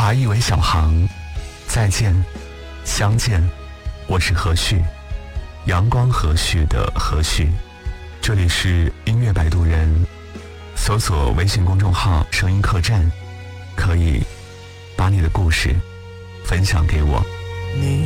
华裔为小航，再见，相见，我是何旭，阳光和煦的何旭。这里是音乐摆渡人，搜索微信公众号声音客栈，可以把你的故事分享给我。 你